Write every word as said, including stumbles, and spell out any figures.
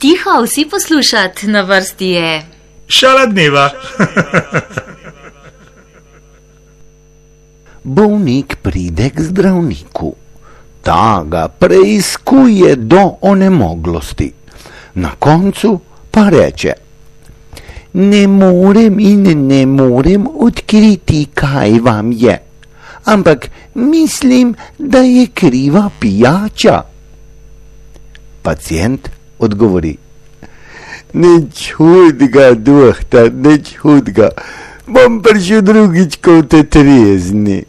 Tiho, vsi poslušat, na vrsti je Šala dneva. Bolnik pride k zdravniku. Ta ga preiskuje do onemoglosti. Na koncu pa reče: ne morem in ne morem odkriti, kaj vam je, ampak mislim, da je kriva pijača. Pacient odgovori: nič hudega, dohtar, nič hudega, bom prišel drugič, ko te trezni.